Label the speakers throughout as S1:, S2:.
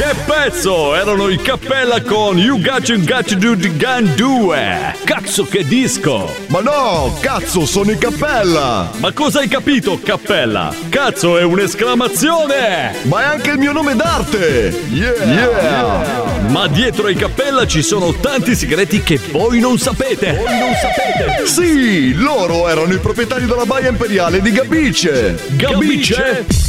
S1: Che pezzo! Erano i Cappella con You Got to Do the Gun 2. Cazzo, che disco!
S2: Ma no, cazzo, sono i Cappella!
S1: Ma cosa hai capito, Cappella? Cazzo, è un'esclamazione!
S2: Ma è anche il mio nome d'arte! Yeah!
S1: Ma dietro ai Cappella ci sono tanti segreti che voi non sapete!
S2: Sì, loro erano i proprietari della baia imperiale di Gabice!
S1: Gabice?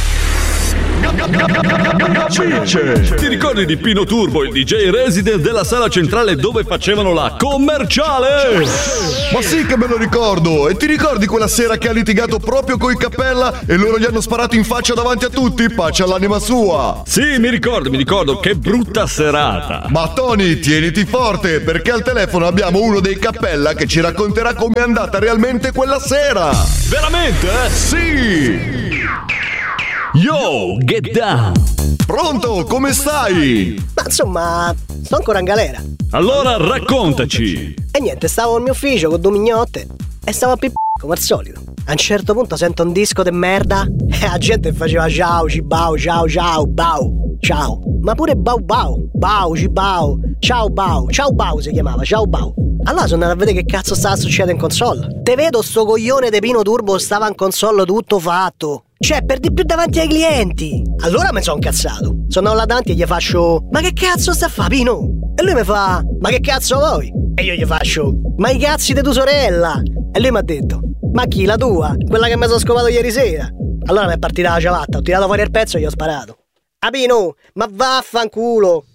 S1: Ti ricordi di Pino Turbo, il DJ resident della sala centrale dove facevano la commerciale?
S2: Ma sì che me lo ricordo! E ti ricordi quella sera che ha litigato proprio coi Cappella e loro gli hanno sparato in faccia davanti a tutti? Pace all'anima sua!
S1: Sì, mi ricordo, che brutta serata!
S2: Ma Tony, tieniti forte, perché al telefono abbiamo uno dei Cappella che ci racconterà com'è andata realmente quella sera!
S1: Veramente?
S2: Sì!
S1: Yo, get down!
S2: Pronto, come stai?
S3: Ma insomma, sto ancora in galera.
S1: Allora raccontaci!
S3: E niente, stavo al mio ufficio con due mignotte e stavo a come al solito. A un certo punto sento un disco de merda e la gente faceva ciao, cibau, ciao, ciao, bau, ciao. Ma pure bau bau, bau, cibau, ciao bau si chiamava, ciao bau. Allora sono andato a vedere che cazzo stava succedendo in console. Te vedo sto coglione de Pino Turbo stava in console tutto fatto. Cioè, per di più davanti ai clienti. Allora mi sono incazzato. Sono andato là davanti e gli faccio: ma che cazzo sta a fa, Pino? E lui mi fa: ma che cazzo vuoi? E io gli faccio: ma i cazzi di tua sorella. E lui mi ha detto: ma chi, la tua? Quella che mi sono scopato ieri sera. Allora mi è partita la ciabatta, ho tirato fuori il pezzo e gli ho sparato. Ah Pino, ma vaffanculo.